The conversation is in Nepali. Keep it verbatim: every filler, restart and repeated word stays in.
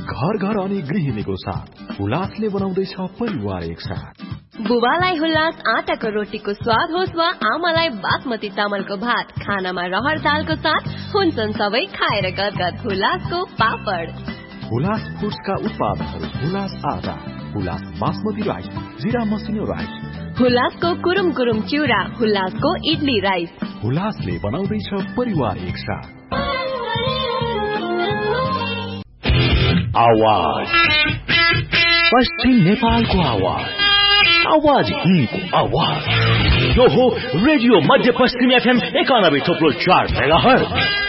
घर घर अनि गृहिणीको साथ हुलासले बनाउँदैछ परिवार एक साथ। बुबालाई हुलास आटाको रोटीको स्वाद होस् वा आमालाई बासमती चामलको भात, खानामा रहर दालको साथ हुन्छन् सबै खाएर गदगद हुलासको पापड। हुलास फुड्सका उत्पादनहरू हुलास आटा, हुलास बासमती राइस, जिरा मसिनो राइस, हुलासको कुरुम कुरुम चिउरा, हुलासको इडली राइस। हुलासले बनाउँदैछ परिवार एक साथ। आवाज पश्चिम नेपालको आवाज, आवाज हिन्दको आवाज। यो हो रेडियो मध्य पश्चिम एफएम एकानब्बे थोप्लो चार मेगाहर्ज।